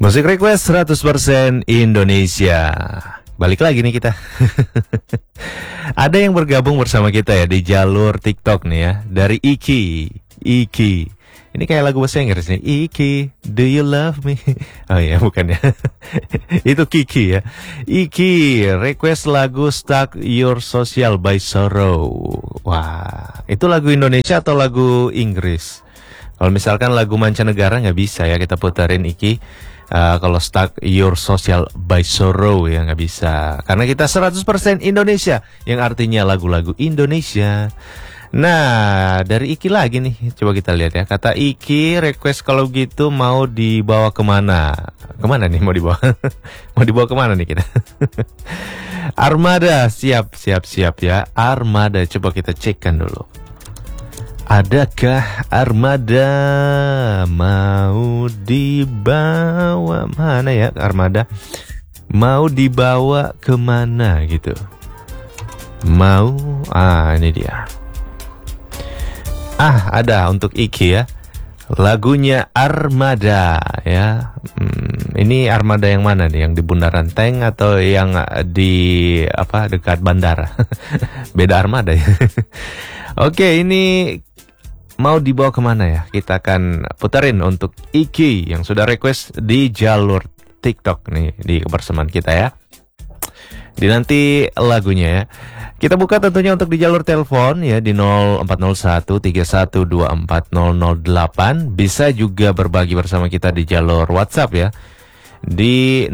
Musik request 100% Indonesia. Balik lagi nih kita. Ada yang bergabung bersama kita ya di jalur TikTok nih ya. Dari Iki. Ini kayak lagu bahasa Inggris nih. Iki, do you love me? Oh iya, bukan ya. Itu Kiki ya. Iki request lagu Stuck Your Social by Sorrow. Wah, itu lagu Indonesia atau lagu Inggris? Kalau misalkan lagu mancanegara nggak bisa ya kita putarin Iki. Kalau Stuck Your Social by Sorrow ya nggak bisa. Karena kita 100% Indonesia, yang artinya lagu-lagu Indonesia. Nah, dari Iki lagi nih, coba kita lihat ya. Kata Iki, request kalau gitu mau dibawa kemana? Kemana nih mau dibawa? Mau dibawa kemana nih kita? Armada, siap ya. Armada, coba kita cekkan dulu. Adakah Armada mau dibawa mana ya? Armada mau dibawa kemana gitu? Mau, ini dia. Ada untuk Iki ya. Lagunya Armada ya. Ini Armada yang mana nih? Yang di Bundaran Tank atau yang di dekat bandara? Beda Armada ya. Oke, ini mau dibawa kemana ya? Kita akan putarin untuk Iki yang sudah request di jalur TikTok nih di kebersamaan kita ya. Dinanti lagunya ya. Kita buka tentunya untuk di jalur telepon ya di 040131240008. Bisa juga berbagi bersama kita di jalur WhatsApp ya. Di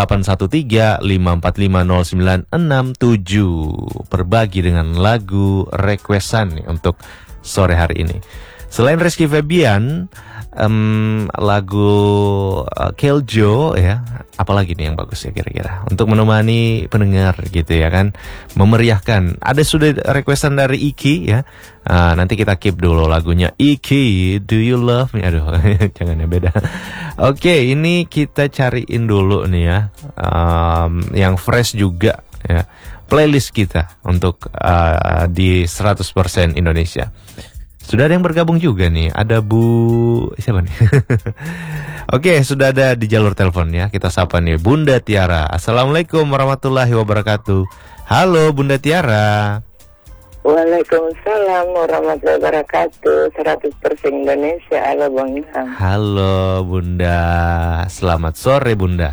0813-545-0967. Berbagi dengan lagu requestan nih untuk sore hari ini. Selain Rizky Febian, lagu Keljo ya, apalagi nih yang bagus ya kira-kira untuk menemani pendengar gitu ya kan, memeriahkan. Ada sudah requestan dari Iki ya. Nanti kita keep dulu lagunya Iki, Do You Love Me? Aduh, jangan ya, beda. Oke, ini kita cariin dulu nih ya, yang fresh juga ya, playlist kita untuk di 100% Indonesia. Sudah ada yang bergabung juga nih. Ada siapa nih? Oke, sudah ada di jalur telepon ya. Kita sapa nih Bunda Tiara. Assalamualaikum warahmatullahi wabarakatuh. Halo Bunda Tiara. Waalaikumsalam warahmatullahi wabarakatuh. 100% Indonesia. Halo Bang Ilham. Halo Bunda. Selamat sore Bunda.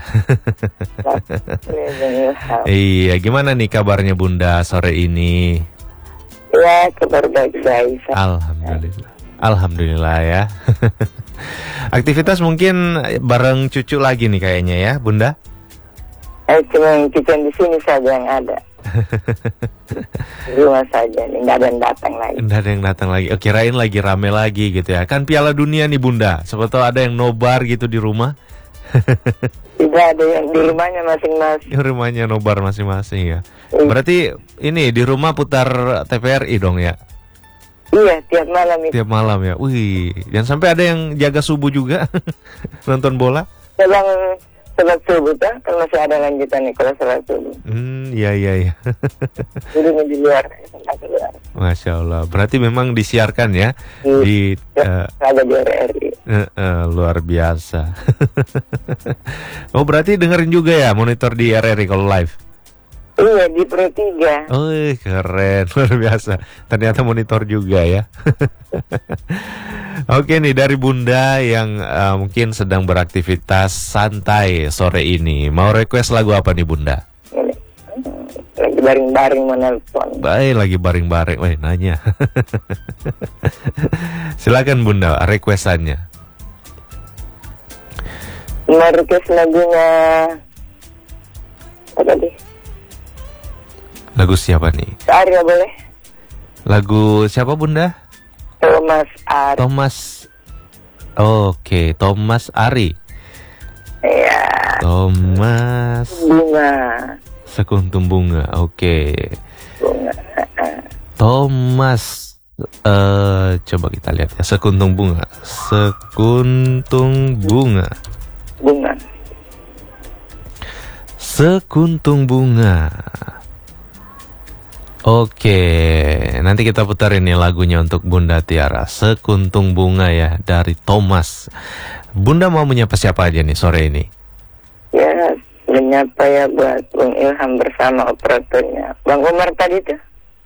Iya, gimana nih kabarnya Bunda sore ini? Ya, kabar baik-baik. Alhamdulillah ya. Aktivitas mungkin bareng cucu lagi nih kayaknya ya, Bunda? Cuma cucu di sini saja yang ada. Di rumah saja nih, nggak ada yang datang lagi. Nggak ada yang datang lagi. Oh, kirain lagi rame lagi gitu ya. Kan Piala Dunia nih Bunda. Siapa tahu ada yang nobar gitu di rumah. Tidak, ada yang di rumahnya masing-masing. Rumahnya nobar masing-masing ya. Berarti ini di rumah putar TVRI dong ya? Iya, tiap malam itu. Tiap malam ya. Wih, jangan sampai ada yang jaga subuh juga nonton bola. Sholat subuh kan masih ada lanjutan nih kalau sholat subuh. Iya. Jadi di luar. Masya Allah. Berarti memang disiarkan ya di ada di RRI. Luar biasa. Oh, berarti dengerin juga ya monitor di RRI kalau live? Iya, di Pro 3. Oh, keren, luar biasa. Ternyata monitor juga ya. Oke nih, dari Bunda yang mungkin sedang beraktivitas santai sore ini. Mau request lagu apa nih Bunda? Lagi baring-baring menelpon. Baik, lagi baring-baring. Wah, nanya. Silakan Bunda, requestannya. Mau request lagunya apa tadi? Lagu siapa nih? Arya boleh? Lagu siapa Bunda? Thomas Ari. Oke, Thomas Ari. Iya. Thomas Bunga. Sekuntum bunga. Oke. Bunga. Thomas. Coba kita lihat ya. Sekuntum bunga. Sekuntum bunga. Bunga. Sekuntum bunga. Oke, nanti kita putarin nih lagunya untuk Bunda Tiara, Sekuntum Bunga ya, dari Thomas. Bunda mau menyapa siapa aja nih sore ini? Ya, menyapa ya buat Bung Ilham bersama operatornya. Bang Umar tadi tuh.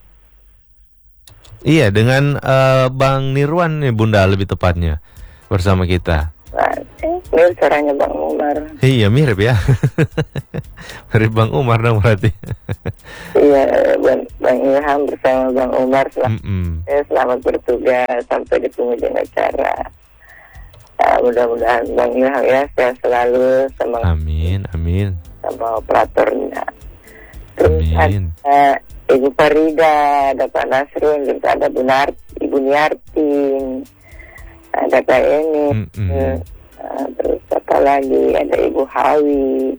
Iya, dengan Bang Nirwan nih Bunda lebih tepatnya bersama kita. Mirip caranya Bang Umar. Iya, mirip ya. Mirip Bang Umar dong berarti. Iya, Bang Ilham bersama Bang Umar. Selamat bertugas sampai di penghujung acara. Mudah-mudahan Bang Ilham ya sehat selalu sama. Amin. Sama operatornya. Terus Amin. ada Ibu Farida, ada Pak Nasrun, juga ada Ibu Niartin, ada Kak Eni, terus apa lagi, ada Ibu Hawi,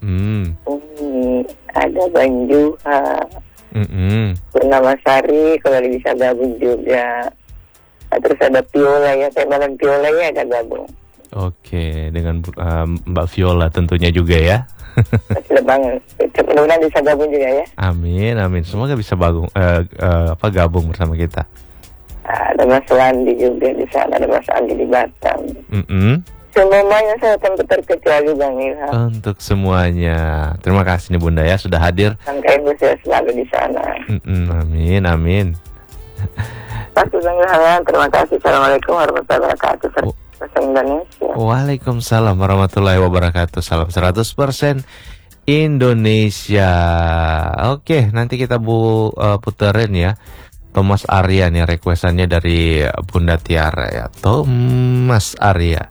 ada Bang Juha, Purnama Sari, kalau bisa gabung juga. Terus ada Viola ya, Malam Viola ya ada gabung. Oke, dengan Mbak Viola tentunya juga ya. Sudah banget, mudah-mudahan bisa gabung juga ya. Amin. Semoga bisa gabung bersama kita. Ada Mas Landi juga di sana, ada Mas Andi di Batam. Semuanya saya tanpa terkecuali Bang Ilham. Untuk semuanya, terima kasih nih Bunda ya sudah hadir. Sampai Ibu saya selalu di sana. Amin. Bang Ilham, terima kasih. Assalamualaikum warahmatullahi wabarakatuh. Indonesia. Waalaikumsalam warahmatullahi wabarakatuh. Salam 100% Indonesia. Oke, nanti kita puterin ya Thomas Arya nih requestannya dari Bunda Tiara ya. Thomas Arya.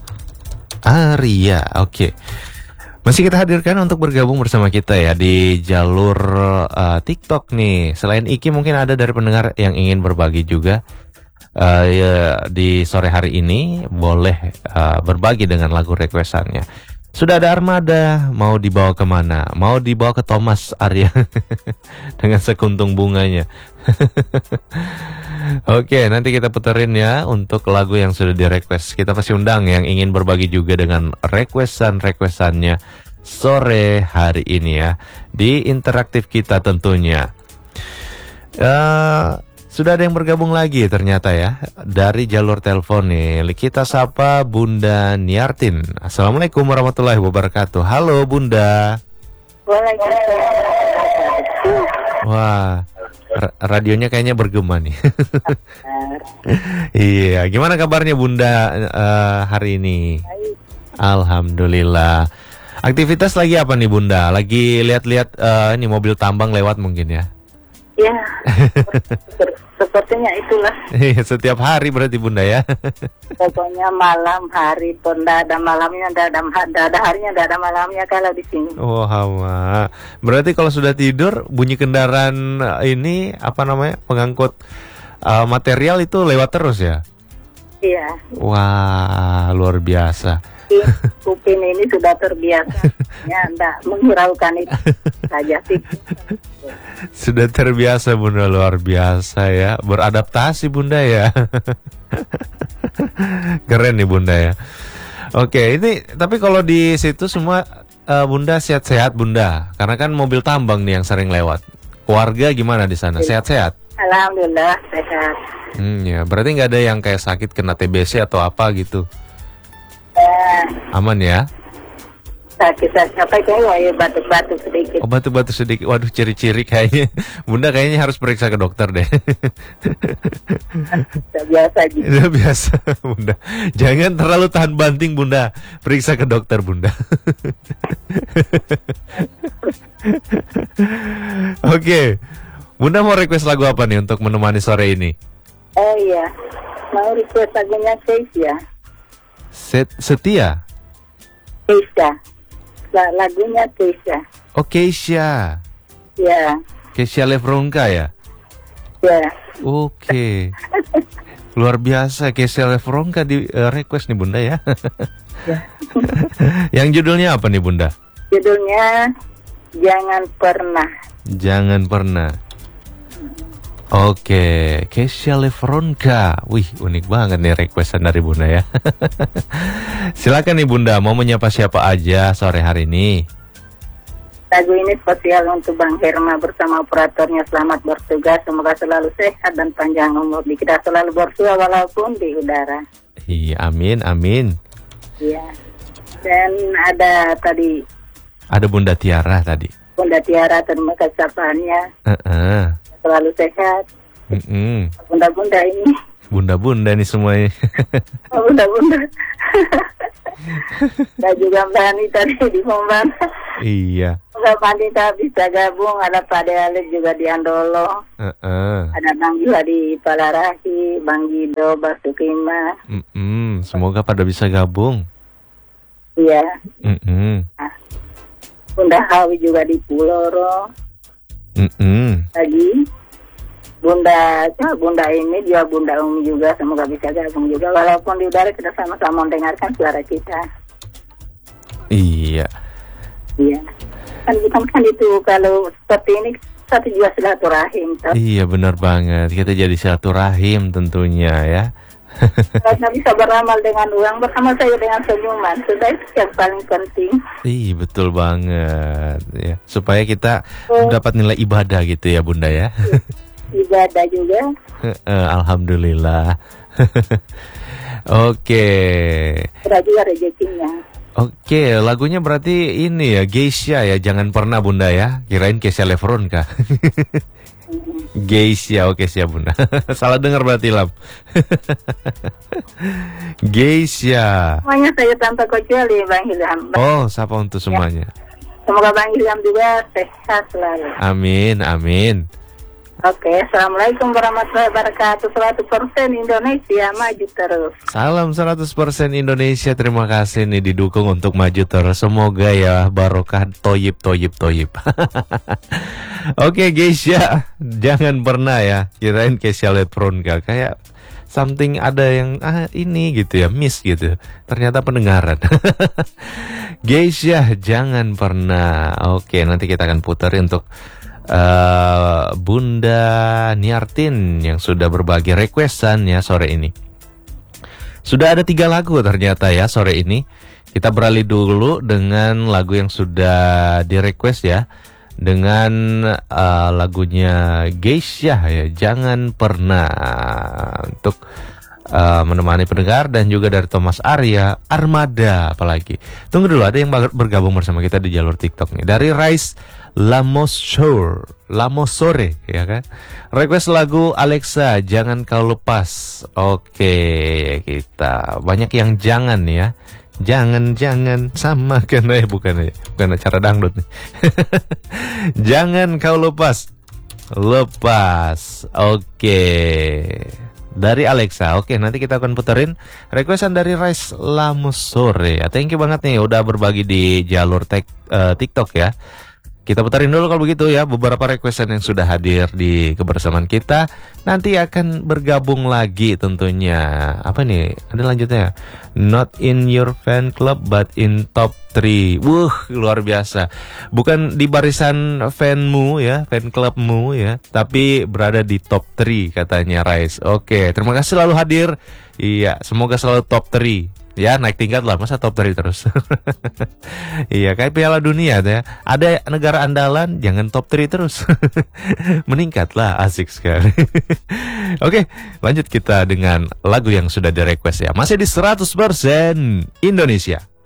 Oke. Masih kita hadirkan untuk bergabung bersama kita ya di jalur TikTok nih. Selain Iki mungkin ada dari pendengar yang ingin berbagi juga. Ya, di sore hari ini boleh berbagi dengan lagu requestannya. Sudah ada armada, mau dibawa kemana? Mau dibawa ke Thomas Arya dengan sekuntung bunganya. Oke, nanti kita puterin ya untuk lagu yang sudah di-request. Kita pasti undang yang ingin berbagi juga dengan requestan-requestannya sore hari ini ya di interaktif kita tentunya. Sudah ada yang bergabung lagi ternyata ya dari jalur telepon nih. Kita sapa Bunda Niartin. Assalamualaikum warahmatullahi wabarakatuh. Halo Bunda. Waalaikumsalam. Wah, radionya kayaknya bergema nih. Iya, gimana kabarnya Bunda hari ini? Alhamdulillah. Aktivitas lagi apa nih Bunda? Lagi lihat-lihat ini mobil tambang lewat mungkin ya? Ya, sepertinya itulah. Setiap hari berarti Bunda ya? Pokoknya malam, hari pun tidak ada malamnya, tidak ada harinya, tidak ada malamnya kalau di sini. Wah, berarti kalau sudah tidur bunyi kendaraan ini apa namanya pengangkut material itu lewat terus ya? Iya. Wah, luar biasa. Kuping ini sudah terbiasa, ya tidak menghiraukan itu saja sih. Sudah terbiasa Bunda, luar biasa ya, beradaptasi Bunda ya. Keren nih Bunda ya. Oke, ini tapi kalau di situ semua Bunda sehat-sehat Bunda, karena kan mobil tambang nih yang sering lewat. Keluarga gimana di sana? Sehat-sehat? Alhamdulillah sehat. Ya, berarti nggak ada yang kayak sakit kena TBC atau apa gitu? Aman ya? Sakit apa kayak batuk-batuk sedikit. Oh, batuk-batuk sedikit. Waduh, ciri-ciri kayaknya Bunda kayaknya harus periksa ke dokter deh. Sudah biasa gitu. Sudah biasa Bunda. Jangan terlalu tahan banting Bunda. Periksa ke dokter Bunda. Oke. Bunda mau request lagu apa nih untuk menemani sore ini? Oh iya, mau request lagunya Keisha. Setia? Keisha. Lagunya Keisha. Oh, Keisha. Ya. Keisha Lefronka ya? Ya. Oke. Luar biasa Keisha Lefronka di request nih Bunda ya. Ya. Yang judulnya apa nih Bunda? Judulnya Jangan Pernah. Jangan Pernah. Oke, Keisha Lefronka. Wih, unik banget nih requestan dari Bunda ya. Silakan nih Bunda, mau menyapa siapa aja sore hari ini? Lagu ini spesial untuk Bang Herma bersama operatornya. Selamat bertugas, semoga selalu sehat dan panjang umur. Kita selalu bersua walaupun di udara. Iya, amin, amin. Iya. Dan ada tadi. Ada Bunda Tiara tadi. Bunda Tiara, terima kasih sapaannya. Selalu sehat. Bunda-bunda ini. Bunda-bunda nih semuanya. Bunda-bunda. Dan juga Mbak Ani tadi di Mombang. Iya. Mbak Pandita bisa gabung, ada Pak Dealif juga di Andolo. Ada Bang Gila di Palarahi, Bang Gido, Basukima. Semoga pada bisa gabung. Iya. Nah, Bunda Hawi juga di Puloro. Lagi Bunda ini juga Bunda Umi juga, semoga bisa gabung juga. Walaupun di udara kita sama-sama mendengarkan suara kita. Iya. Kan itu kalau seperti ini satu juga silaturahim. Iya benar banget, kita jadi silaturahim tentunya ya. Karena bisa beramal dengan uang, bersama saya dengan senyuman, sudah itu yang paling penting. Iya betul banget ya, supaya kita dapat nilai ibadah gitu ya Bunda ya. Ibadah juga. Alhamdulillah. Oke. Sudah juga rezekinya. Oke, lagunya berarti ini ya, Geisha ya, jangan pernah Bunda ya. Kirain Kesha Levron kah? Geisha, oke siap Bunda. Salah dengar berarti Lam. Geisha. Semuanya saya tanpa kecuali Bang Ilham. Oh, sapa untuk semuanya. Semoga Bang Ilham juga sehat selalu. Amin. Oke, Assalamualaikum warahmatullahi wabarakatuh. 100% Indonesia maju terus. Salam 100% Indonesia. Terima kasih nih didukung untuk maju terus. Semoga ya barokah toyib. Oke Geisha, jangan pernah ya kirain Kesha Letron kayak something ada yang ini gitu ya, miss gitu. Ternyata pendengaran. Geisha, jangan pernah. Oke, nanti kita akan putar untuk Bunda Niartin yang sudah berbagi requestan ya sore ini. Sudah ada 3 lagu ternyata ya sore ini. Kita beralih dulu dengan lagu yang sudah di request ya, dengan lagunya Geisha ya, jangan pernah, untuk menemani pendengar, dan juga dari Thomas Arya, Armada apalagi. Tunggu dulu, ada yang bergabung bersama kita di jalur TikTok nih. Dari Rice Lamosore ya kan. Request lagu Alexa, jangan kau lepas. Oke, kita banyak yang jangan ya. Jangan sama karena bukan acara dangdut nih. Jangan kau lepas. Oke. Dari Alexa. Oke, nanti kita akan puterin requestan dari Rice Lamosore. Thank you banget nih udah berbagi di jalur TikTok ya. Kita putarin dulu kalau begitu ya beberapa requestan yang sudah hadir di kebersamaan kita. Nanti akan bergabung lagi tentunya. Apa nih? Ada lanjutnya. Not in your fan club but in top 3. Luar biasa. Bukan di barisan fanmu ya, fan clubmu ya, tapi berada di top 3 katanya Rice. Oke, terima kasih selalu hadir. Iya, semoga selalu top 3. Ya naik tingkat lah, masa top 3 terus. Iya kayak Piala Dunia ya. Ada negara andalan, jangan top 3 terus. Meningkatlah, asik sekali. Oke, lanjut kita dengan lagu yang sudah di request ya. Masih di 100% Indonesia.